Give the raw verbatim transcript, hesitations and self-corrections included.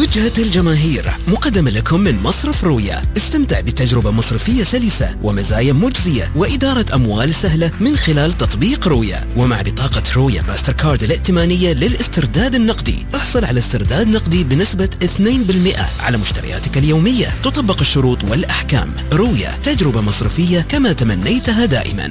وجهة الجماهير مقدمة لكم من مصرف رويا. استمتع بتجربة مصرفية سلسة ومزايا مجزية وإدارة أموال سهلة من خلال تطبيق رويا. ومع بطاقة رويا ماستر كارد الائتمانية للاسترداد النقدي احصل على استرداد نقدي بنسبة اثنين بالمئة على مشترياتك اليومية. تطبق الشروط والأحكام. رويا، تجربة مصرفية كما تمنيتها دائما.